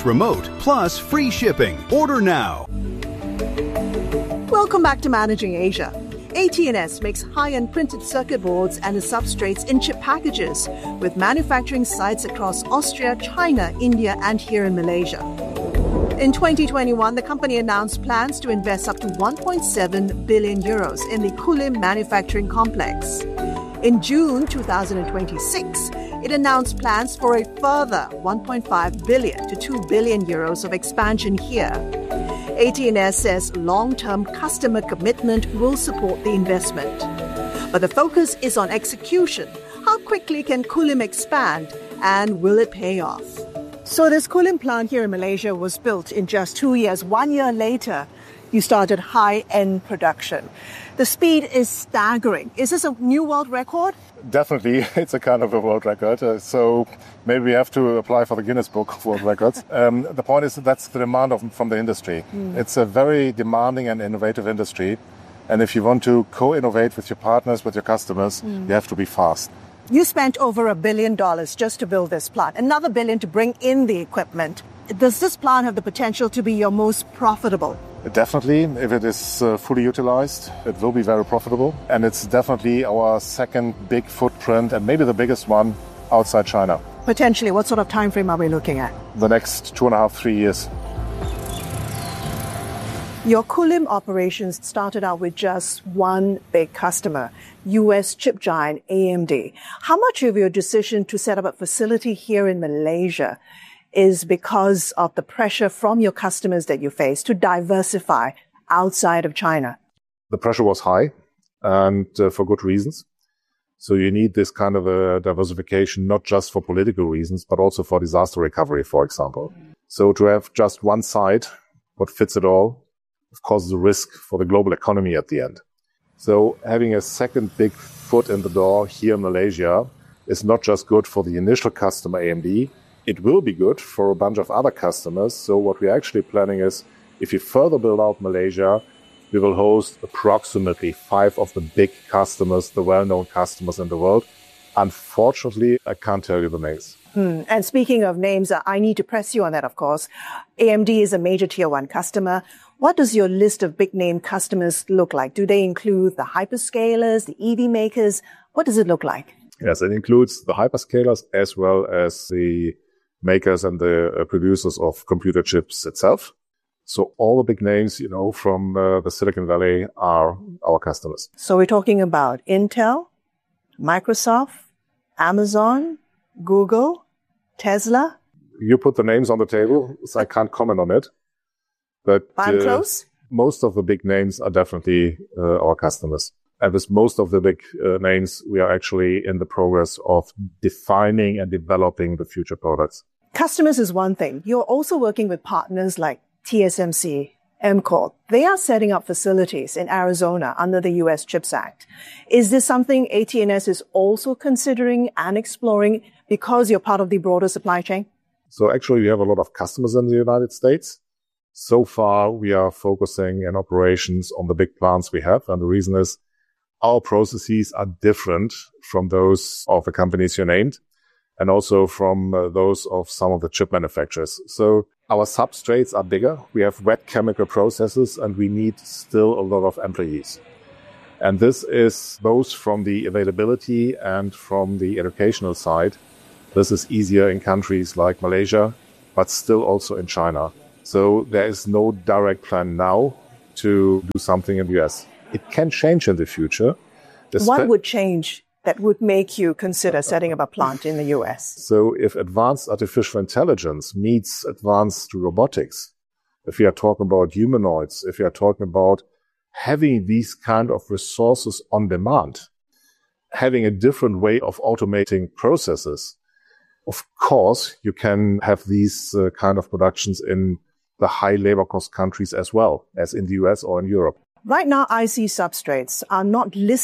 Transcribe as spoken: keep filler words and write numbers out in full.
plus remote, plus free shipping. Order now. Welcome back to Managing Asia. A T and S makes high-end printed circuit boards and substrates in chip packages with manufacturing sites across Austria, China, India, and here in Malaysia. In twenty twenty-one, the company announced plans to invest up to one point seven billion euros in the Kulim manufacturing complex. In June twenty twenty-six, it announced plans for a further one point five billion to two billion euros of expansion here. A T and S says long-term customer commitment will support the investment. But the focus is on execution. How quickly can Kulim expand, and will it pay off? So this Kulim plant here in Malaysia was built in just two years. One year later, you started high-end production. The speed is staggering. Is this a new world record? Definitely, it's a kind of a world record. Uh, so maybe we have to apply for the Guinness Book of World Records. Um, the point is that that's the demand of, from the industry. Mm. It's a very demanding and innovative industry. And if you want to co-innovate with your partners, with your customers, mm. you have to be fast. You spent over a billion dollars just to build this plant, another billion to bring in the equipment. Does this plant have the potential to be your most profitable? Definitely. If it is uh, fully utilized, it will be very profitable. And it's definitely our second big footprint and maybe the biggest one outside China. Potentially, what sort of time frame are we looking at? The next two and a half, three years. Your Kulim operations started out with just one big customer, U S chip giant A M D. How much of your decision to set up a facility here in Malaysia is because of the pressure from your customers that you face to diversify outside of China? The pressure was high, and uh, for good reasons. So you need this kind of a diversification, not just for political reasons, but also for disaster recovery, for example. So to have just one site, what fits it all, of course, is a risk for the global economy at the end. So having a second big foot in the door here in Malaysia is not just good for the initial customer, A M D. It will be good for a bunch of other customers. So what we're actually planning is, if you further build out Malaysia, we will host approximately five of the big customers, the well-known customers in the world. Unfortunately, I can't tell you the names. Hmm. And speaking of names, I need to press you on that, of course. A M D is a major tier one customer. What does your list of big name customers look like? Do they include the hyperscalers, the E V makers? What does it look like? Yes, it includes the hyperscalers as well as the makers and the uh, producers of computer chips itself. So all the big names, you know, from uh, the Silicon Valley are our customers. So we're talking about Intel, Microsoft, Amazon, Google, Tesla. You put the names on the table, so I can't comment on it. But I'm uh, close. Most of the big names are definitely uh, our customers. And with most of the big uh, names, we are actually in the progress of defining and developing the future products. Customers is one thing. You're also working with partners like T S M C, M Corp. They are setting up facilities in Arizona under the U S CHIPS Act. Is this something A T and S is also considering and exploring because you're part of the broader supply chain? So actually, we have a lot of customers in the United States. So far, we are focusing in operations on the big plants we have. And the reason is our processes are different from those of the companies you named and also from uh, those of some of the chip manufacturers. So our substrates are bigger. We have wet chemical processes and we need still a lot of employees. And this is both from the availability and from the educational side. This is easier in countries like Malaysia, but still also in China. So there is no direct plan now to do something in the U S. It can change in the future. The what spe- would change that would make you consider setting up a plant in the U S? So if advanced artificial intelligence meets advanced robotics, if we are talking about humanoids, if we are talking about having these kind of resources on demand, having a different way of automating processes, of course, you can have these uh, kind of productions in the high labor cost countries as well as in the U S or in Europe. Right now, I C substrates are not listed